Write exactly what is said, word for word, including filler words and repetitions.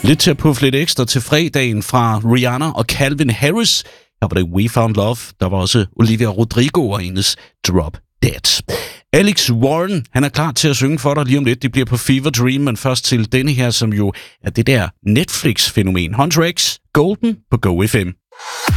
Lidt til at puffe lidt ekstra til fredagen fra Rihanna og Calvin Harris. Her var det We Found Love. Der var også Olivia Rodrigo og hendes Drop Dead. Alex Warren, han er klar til at synge for dig lige om lidt. Det bliver på Fever Dream, men først til denne her, som jo er det der Netflix-fænomen. Hunter X, Golden på Go F M.